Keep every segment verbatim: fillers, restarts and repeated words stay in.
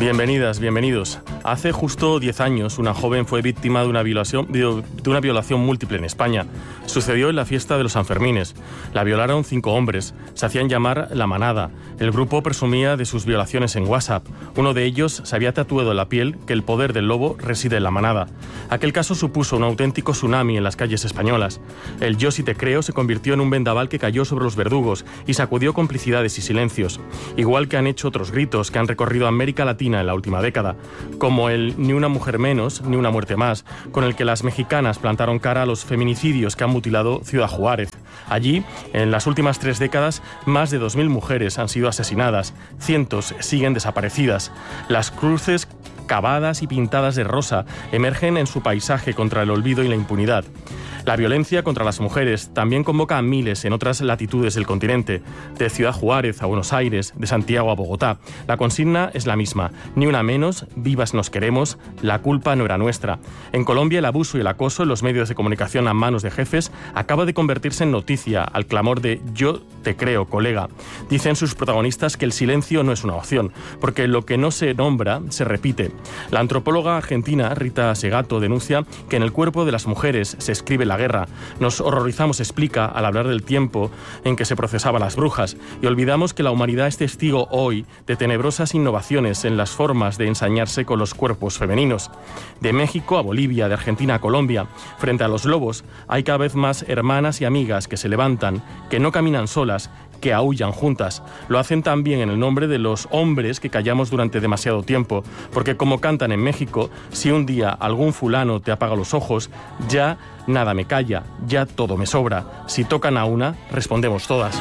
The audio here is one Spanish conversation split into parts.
Bienvenidas, bienvenidos. Hace justo diez años, una joven fue víctima de una violación, de una violación múltiple en España. Sucedió en la fiesta de los Sanfermines. La violaron cinco hombres. Se hacían llamar La Manada. El grupo presumía de sus violaciones en WhatsApp. Uno de ellos se había tatuado en la piel que el poder del lobo reside en la manada. Aquel caso supuso un auténtico tsunami en las calles españolas. El yo sí te creo se convirtió en un vendaval que cayó sobre los verdugos y sacudió complicidades y silencios. Igual que han hecho otros gritos que han recorrido América Latina en la última década, como el ni una mujer menos, ni una muerte más, con el que las mexicanas plantaron cara a los feminicidios que han mutilado Ciudad Juárez. Allí, en las últimas tres décadas, más de dos mil mujeres han sido asesinadas, cientos siguen desaparecidas. Las cruces cavadas y pintadas de rosa emergen en su paisaje contra el olvido y la impunidad. La violencia contra las mujeres también convoca a miles en otras latitudes del continente, de Ciudad Juárez a Buenos Aires, de Santiago a Bogotá. La consigna es la misma, ni una menos, vivas nos queremos, la culpa no era nuestra. En Colombia el abuso y el acoso en los medios de comunicación a manos de jefes acaba de convertirse en noticia al clamor de yo te creo, colega. Dicen sus protagonistas que el silencio no es una opción, porque lo que no se nombra se repite. La antropóloga argentina Rita Segato denuncia que en el cuerpo de las mujeres se escribe la guerra. Nos horrorizamos, explica, al hablar del tiempo en que se procesaban las brujas y olvidamos que la humanidad es testigo hoy de tenebrosas innovaciones en las formas de ensañarse con los cuerpos femeninos. De México a Bolivia, de Argentina a Colombia, frente a los lobos hay cada vez más hermanas y amigas que se levantan, que no caminan solas, que aúllan juntas. Lo hacen también en el nombre de los hombres que callamos durante demasiado tiempo, porque como cantan en México, si un día algún fulano te apaga los ojos, ya nada me calla, ya todo me sobra. Si tocan a una, respondemos todas.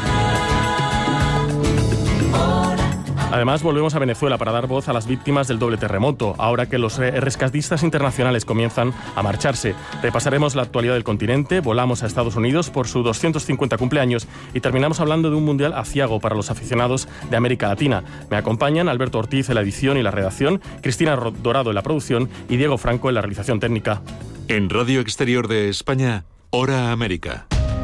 Además, volvemos a Venezuela para dar voz a las víctimas del doble terremoto, ahora que los rescatistas internacionales comienzan a marcharse. Repasaremos la actualidad del continente, volamos a Estados Unidos por su doscientos cincuenta cumpleaños y terminamos hablando de un mundial aciago para los aficionados de América Latina. Me acompañan Alberto Ortiz en la edición y la redacción, Cristina Dorado en la producción y Diego Franco en la realización técnica. En Radio Exterior de España, Hora América.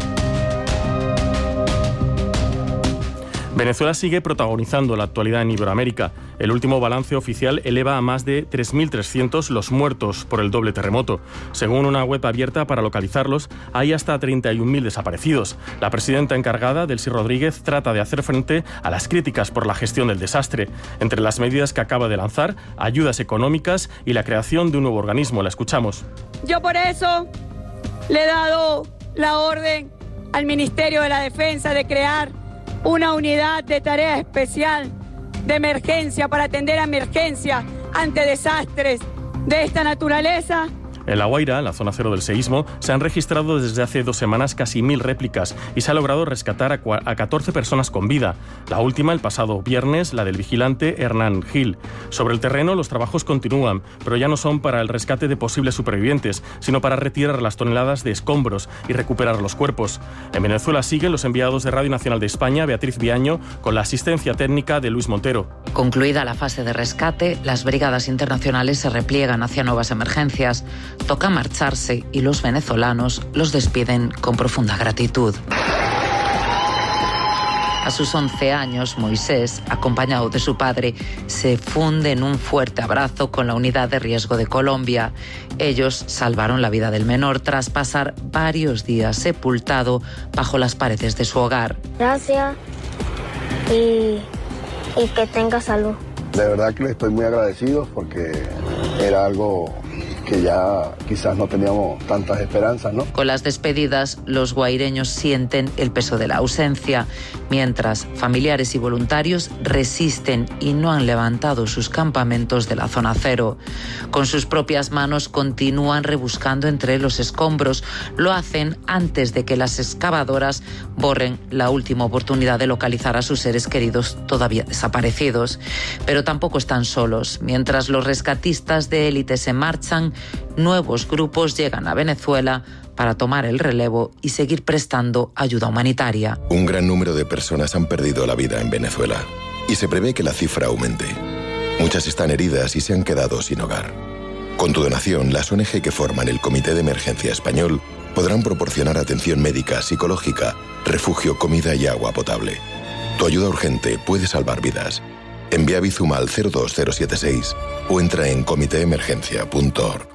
Venezuela sigue protagonizando la actualidad en Iberoamérica. El último balance oficial eleva a más de tres mil trescientos los muertos por el doble terremoto. Según una web abierta para localizarlos, hay hasta treinta y un mil desaparecidos. La presidenta encargada, Delcy Rodríguez, trata de hacer frente a las críticas por la gestión del desastre. Entre las medidas que acaba de lanzar, ayudas económicas y la creación de un nuevo organismo. La escuchamos. Yo por eso le he dado la orden al Ministerio de la Defensa de crear una unidad de tarea especial de emergencia para atender a emergencias ante desastres de esta naturaleza. En La Guaira, la zona cero del seísmo, se han registrado desde hace dos semanas casi mil réplicas y se ha logrado rescatar a catorce personas con vida. La última, el pasado viernes, la del vigilante Hernán Gil. Sobre el terreno, los trabajos continúan, pero ya no son para el rescate de posibles supervivientes, sino para retirar las toneladas de escombros y recuperar los cuerpos. En Venezuela siguen los enviados de Radio Nacional de España, Beatriz Viaño, con la asistencia técnica de Luis Montero. Concluida la fase de rescate, las brigadas internacionales se repliegan hacia nuevas emergencias. Toca marcharse y los venezolanos los despiden con profunda gratitud. A sus once años, Moisés, acompañado de su padre, se funde en un fuerte abrazo con la unidad de riesgo de Colombia. Ellos salvaron la vida del menor tras pasar varios días sepultado bajo las paredes de su hogar. Gracias y, y que tenga salud. De verdad que le estoy muy agradecido porque era algo que ya quizás no teníamos tantas esperanzas, ¿no? Con las despedidas, los guaireños sienten el peso de la ausencia, mientras familiares y voluntarios resisten y no han levantado sus campamentos de la zona cero. Con sus propias manos continúan rebuscando entre los escombros. Lo hacen antes de que las excavadoras borren la última oportunidad de localizar a sus seres queridos todavía desaparecidos. Pero tampoco están solos. Mientras los rescatistas de élite se marchan, nuevos grupos llegan a Venezuela para tomar el relevo y seguir prestando ayuda humanitaria. Un gran número de personas han perdido la vida en Venezuela y se prevé que la cifra aumente. Muchas están heridas y se han quedado sin hogar. Con tu donación, las O N G que forman el Comité de Emergencia Español podrán proporcionar atención médica, psicológica, refugio, comida y agua potable. Tu ayuda urgente puede salvar vidas. Envía Bizum al cero dos cero siete seis o entra en comité emergencia punto org.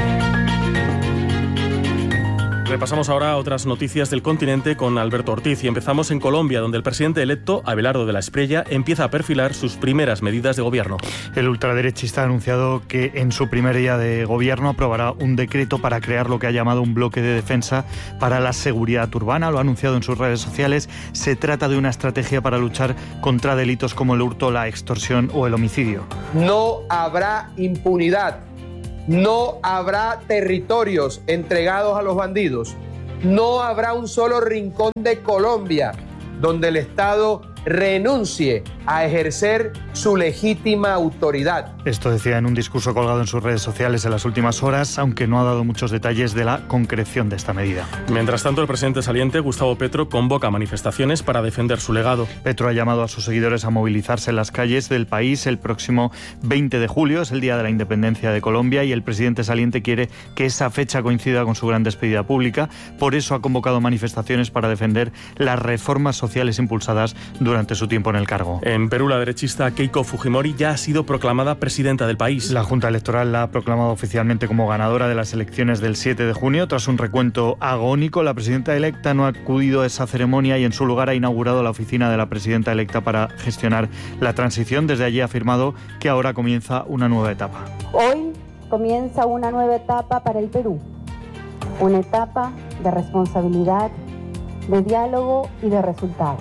Repasamos ahora otras noticias del continente con Alberto Ortiz y empezamos en Colombia, donde el presidente electo, Abelardo de la Espriella, empieza a perfilar sus primeras medidas de gobierno. El ultraderechista ha anunciado que en su primer día de gobierno aprobará un decreto para crear lo que ha llamado un bloque de defensa para la seguridad urbana. Lo ha anunciado en sus redes sociales. Se trata de una estrategia para luchar contra delitos como el hurto, la extorsión o el homicidio. No habrá impunidad. No habrá territorios entregados a los bandidos. No habrá un solo rincón de Colombia donde el Estado renuncie a ejercer su legítima autoridad. Esto decía en un discurso colgado en sus redes sociales en las últimas horas, aunque no ha dado muchos detalles de la concreción de esta medida. Mientras tanto, el presidente saliente, Gustavo Petro, convoca manifestaciones para defender su legado. Petro ha llamado a sus seguidores a movilizarse en las calles del país el próximo veinte de julio, es el Día de la Independencia de Colombia, y el presidente saliente quiere que esa fecha coincida con su gran despedida pública. Por eso ha convocado manifestaciones para defender las reformas sociales impulsadas durante su tiempo en el cargo. En Perú, la derechista Keiko Fujimori ya ha sido proclamada presidenta del país. La Junta Electoral la ha proclamado oficialmente como ganadora de las elecciones del siete de junio. Tras un recuento agónico, la presidenta electa no ha acudido a esa ceremonia y en su lugar ha inaugurado la oficina de la presidenta electa para gestionar la transición. Desde allí ha afirmado que ahora comienza una nueva etapa. Hoy comienza una nueva etapa para el Perú. Una etapa de responsabilidad, de diálogo y de resultados.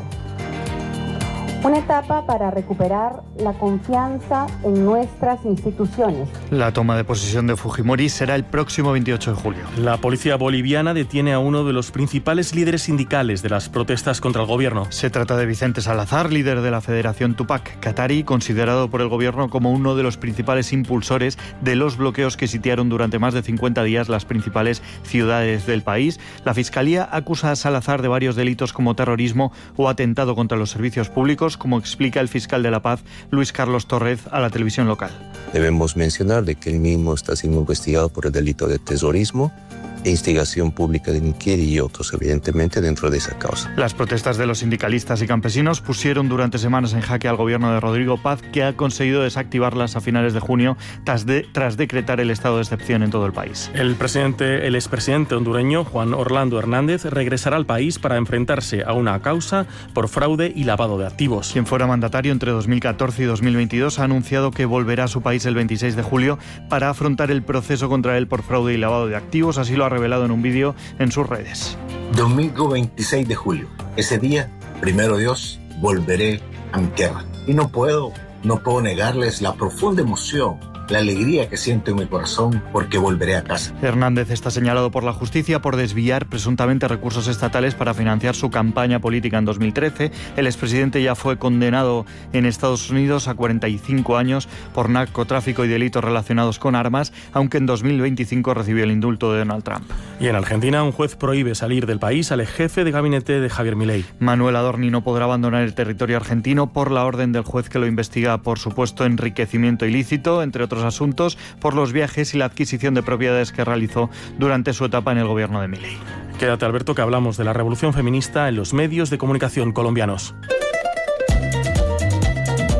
Una etapa para recuperar la confianza en nuestras instituciones. La toma de posesión de Fujimori será el próximo veintiocho de julio. La policía boliviana detiene a uno de los principales líderes sindicales de las protestas contra el gobierno. Se trata de Vicente Salazar, líder de la Federación Tupac Katari, considerado por el gobierno como uno de los principales impulsores de los bloqueos que sitiaron durante más de cincuenta días las principales ciudades del país. La Fiscalía acusa a Salazar de varios delitos como terrorismo o atentado contra los servicios públicos, como explica el fiscal de La Paz, Luis Carlos Torres, a la televisión local. Debemos mencionar de que él mismo está siendo investigado por el delito de terrorismo e instigación pública de inquirir y otros, evidentemente, dentro de esa causa. Las protestas de los sindicalistas y campesinos pusieron durante semanas en jaque al gobierno de Rodrigo Paz, que ha conseguido desactivarlas a finales de junio tras, de, tras decretar el estado de excepción en todo el país. El presidente, el expresidente hondureño Juan Orlando Hernández regresará al país para enfrentarse a una causa por fraude y lavado de activos. Quien fuera mandatario entre dos mil catorce y dos mil veintidós ha anunciado que volverá a su país el veintiséis de julio para afrontar el proceso contra él por fraude y lavado de activos. Así lo ha revelado en un vídeo en sus redes. Domingo veintiséis de julio. Ese día, primero Dios, volveré a mi tierra. Y no puedo, no puedo negarles la profunda emoción, la alegría que siento en mi corazón porque volveré a casa. Hernández está señalado por la justicia por desviar presuntamente recursos estatales para financiar su campaña política en dos mil trece. El expresidente ya fue condenado en Estados Unidos a cuarenta y cinco años por narcotráfico y delitos relacionados con armas, aunque en dos mil veinticinco recibió el indulto de Donald Trump. Y en Argentina, un juez prohíbe salir del país al ex jefe de gabinete de Javier Milei. Manuel Adorni no podrá abandonar el territorio argentino por la orden del juez que lo investiga por supuesto enriquecimiento ilícito, entre otros asuntos, por los viajes y la adquisición de propiedades que realizó durante su etapa en el gobierno de Milei. Quédate, Alberto, que hablamos de la revolución feminista en los medios de comunicación colombianos.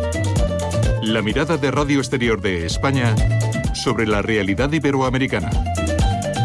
La mirada de Radio Exterior de España sobre la realidad iberoamericana.